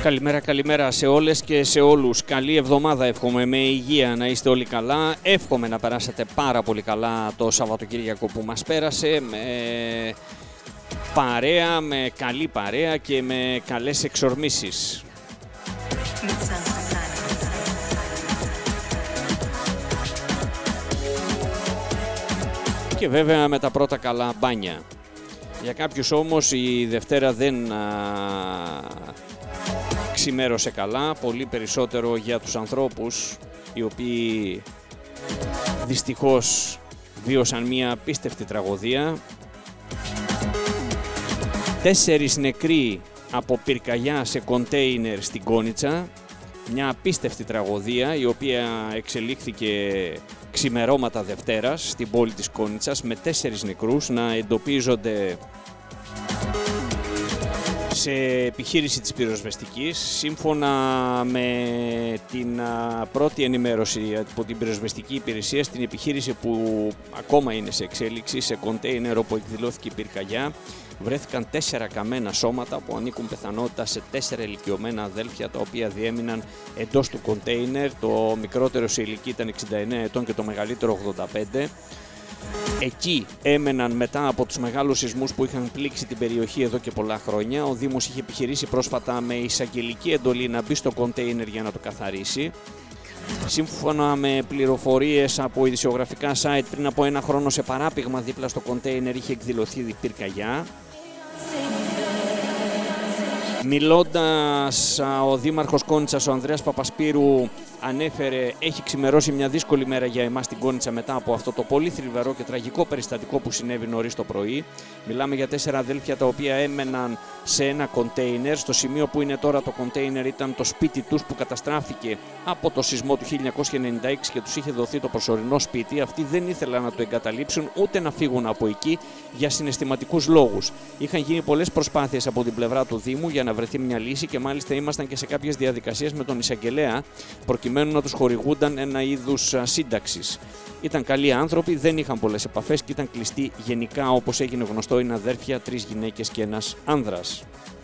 Καλημέρα σε όλες και σε όλους. Καλή εβδομάδα εύχομαι, με υγεία να είστε όλοι καλά. Εύχομαι να περάσετε πάρα πολύ καλά το Σαββατοκύριακο που μας πέρασε, με παρέα, με καλή παρέα και με καλές εξορμήσεις. Και βέβαια με τα πρώτα καλά μπάνια. Για κάποιους όμως η Δευτέρα δεν ξημέρωσε καλά, πολύ περισσότερο για τους ανθρώπους οι οποίοι δυστυχώς βίωσαν μια απίστευτη τραγωδία. 4 νεκροί από πυρκαγιά σε κοντέινερ στην Κόνιτσα, μια απίστευτη τραγωδία η οποία εξελίχθηκε ξημερώματα Δευτέρας στην πόλη της Κόνιτσας, με 4 νεκρούς να εντοπίζονται σε επιχείρηση της πυροσβεστικής. Σύμφωνα με την πρώτη ενημέρωση από την πυροσβεστική υπηρεσία, στην επιχείρηση που ακόμα είναι σε εξέλιξη, σε κοντέινερ όπου εκδηλώθηκε η πυρκαγιά, βρέθηκαν 4 καμένα σώματα που ανήκουν πιθανότητα σε 4 ηλικιωμένα αδέλφια, τα οποία διέμειναν εντός του κοντέινερ. Το μικρότερο σε ηλικία ήταν 69 ετών και το μεγαλύτερο 85. Εκεί έμεναν μετά από τους μεγάλους σεισμούς που είχαν πλήξει την περιοχή εδώ και πολλά χρόνια. Ο Δήμος είχε επιχειρήσει πρόσφατα με εισαγγελική εντολή να μπει στο κοντέινερ για να το καθαρίσει. Σύμφωνα με πληροφορίες από ειδησιογραφικά site, πριν από 1 χρόνο σε παράπηγμα δίπλα στο κοντέινερ είχε εκδηλωθεί η πυρκαγιά. Μιλώντας, ο Δήμαρχος Κόνιτσας, ο Ανδρέας Παπασπύρου, ανέφερε: έχει ξημερώσει μια δύσκολη μέρα για εμάς στην Κόνιτσα μετά από αυτό το πολύ θλιβερό και τραγικό περιστατικό που συνέβη νωρίς το πρωί. Μιλάμε για 4 αδέλφια τα οποία έμεναν σε ένα κοντέινερ. Στο σημείο που είναι τώρα το κοντέινερ ήταν το σπίτι τους που καταστράφηκε από το σεισμό του 1996 και τους είχε δοθεί το προσωρινό σπίτι. Αυτοί δεν ήθελαν να το εγκαταλείψουν ούτε να φύγουν από εκεί για συναισθηματικούς λόγους. Είχαν γίνει πολλές προσπάθειες από την πλευρά του Δήμου για να βρεθεί μια λύση και μάλιστα ήμασταν και σε κάποιες διαδικασίες με τον εισαγγελέα προκειμένου να τους χορηγούνταν ένα είδους σύνταξης. Ήταν καλοί άνθρωποι, δεν είχαν πολλές επαφές και ήταν κλειστοί γενικά, όπως έγινε γνωστό, είναι αδέρφια, 3 γυναίκες και ένας άνδρας.